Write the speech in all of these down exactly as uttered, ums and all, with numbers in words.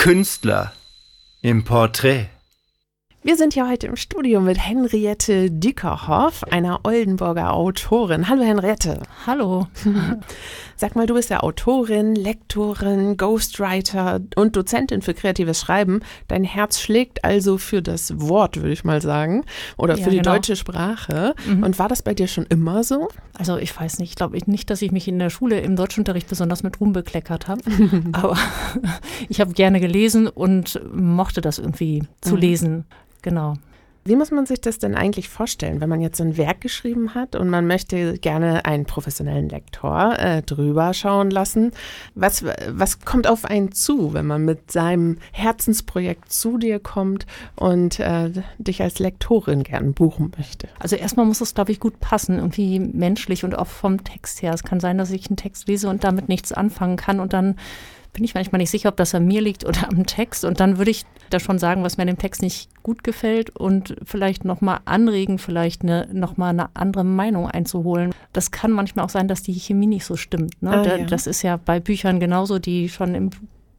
Künstler im Porträt. Wir sind ja heute im Studio mit Henriette Dyckerhoff, einer Oldenburger Autorin. Hallo Henriette. Hallo. Sag mal, du bist ja Autorin, Lektorin, Ghostwriter und Dozentin für kreatives Schreiben. Dein Herz schlägt also für das Wort, würde ich mal sagen, oder für ja, die genau. deutsche Sprache. Mhm. Und war das bei dir schon immer so? Also ich weiß nicht, ich glaube nicht, dass ich mich in der Schule im Deutschunterricht besonders mit Ruhm bekleckert habe. Aber ich habe gerne gelesen und mochte das irgendwie zu mhm. lesen. Genau. Wie muss man sich das denn eigentlich vorstellen, wenn man jetzt so ein Werk geschrieben hat und man möchte gerne einen professionellen Lektor äh, drüber schauen lassen? Was, was kommt auf einen zu, wenn man mit seinem Herzensprojekt zu dir kommt und äh, dich als Lektorin gern buchen möchte? Also erstmal muss es, glaube ich, gut passen, irgendwie menschlich und auch vom Text her. Es kann sein, dass ich einen Text lese und damit nichts anfangen kann und dann bin ich manchmal nicht sicher, ob das an mir liegt oder am Text. Und dann würde ich da schon sagen, was mir an dem Text nicht gut gefällt und vielleicht nochmal anregen, vielleicht eine, nochmal eine andere Meinung einzuholen. Das kann manchmal auch sein, dass die Chemie nicht so stimmt. Ne? Ah, da, ja. Das ist ja bei Büchern genauso, die schon im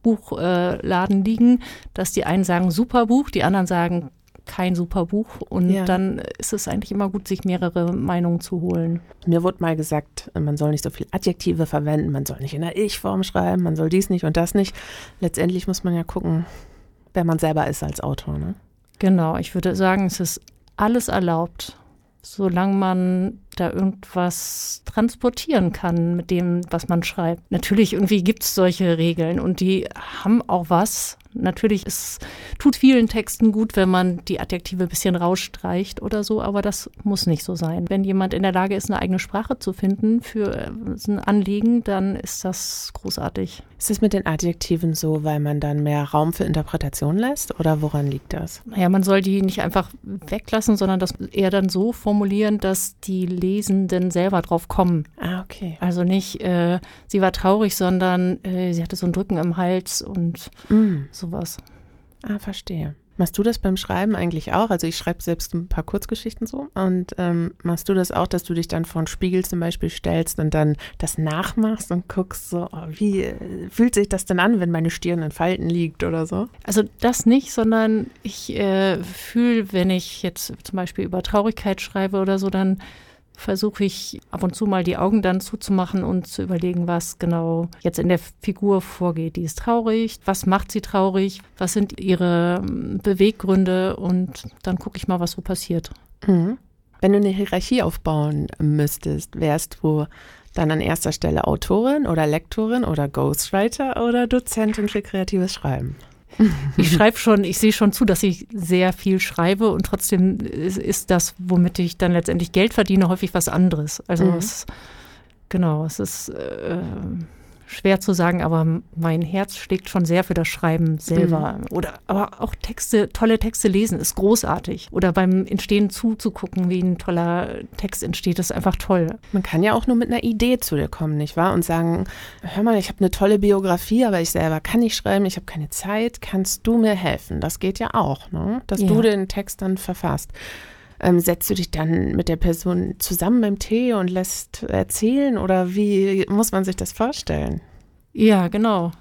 Buchladen äh, liegen, dass die einen sagen, super Buch, die anderen sagen, kein super Buch und ja. dann ist es eigentlich immer gut, sich mehrere Meinungen zu holen. Mir wurde mal gesagt, man soll nicht so viel Adjektive verwenden, man soll nicht in der Ich-Form schreiben, man soll dies nicht und das nicht. Letztendlich muss man ja gucken, wer man selber ist als Autor, ne? Genau, ich würde sagen, es ist alles erlaubt, solange man da irgendwas transportieren kann mit dem, was man schreibt. Natürlich, irgendwie gibt es solche Regeln und die haben auch was. Natürlich, es tut vielen Texten gut, wenn man die Adjektive ein bisschen rausstreicht oder so, aber das muss nicht so sein. Wenn jemand in der Lage ist, eine eigene Sprache zu finden für ein Anliegen, dann ist das großartig. Ist es mit den Adjektiven so, weil man dann mehr Raum für Interpretation lässt oder woran liegt das? Naja, man soll die nicht einfach weglassen, sondern das eher dann so formulieren, dass die Lesenden selber drauf kommen. Ah, okay. Also nicht, äh, sie war traurig, sondern äh, sie hatte so ein Drücken im Hals und mm. sowas. Ah, verstehe. Machst du das beim Schreiben eigentlich auch? Also ich schreibe selbst ein paar Kurzgeschichten so und ähm, machst du das auch, dass du dich dann vor einen Spiegel zum Beispiel stellst und dann das nachmachst und guckst so, oh, wie äh, fühlt sich das denn an, wenn meine Stirn in Falten liegt oder so? Also das nicht, sondern ich äh, fühle, wenn ich jetzt zum Beispiel über Traurigkeit schreibe oder so, dann versuche ich ab und zu mal die Augen dann zuzumachen und zu überlegen, was genau jetzt in der Figur vorgeht. Die ist traurig, was macht sie traurig, was sind ihre Beweggründe und dann gucke ich mal, was so passiert. Mhm. Wenn du eine Hierarchie aufbauen müsstest, wärst du dann an erster Stelle Autorin oder Lektorin oder Ghostwriter oder Dozentin für kreatives Schreiben? Ich schreibe schon, ich sehe schon zu, dass ich sehr viel schreibe und trotzdem ist, ist das, womit ich dann letztendlich Geld verdiene, häufig was anderes. Also mhm. es, genau, es ist äh, schwer zu sagen, aber mein Herz schlägt schon sehr für das Schreiben selber. Mhm. Oder aber auch Texte, tolle Texte lesen ist großartig. Oder beim Entstehen zuzugucken, wie ein toller Text entsteht, ist einfach toll. Man kann ja auch nur mit einer Idee zu dir kommen, nicht wahr? Und sagen, hör mal, ich habe eine tolle Biografie, aber ich selber kann nicht schreiben, ich habe keine Zeit, kannst du mir helfen? Das geht ja auch, ne? Dass ja. du den Text dann verfasst. Ähm, setzt du dich dann mit der Person zusammen beim Tee und lässt erzählen oder wie muss man sich das vorstellen? Ja, genau.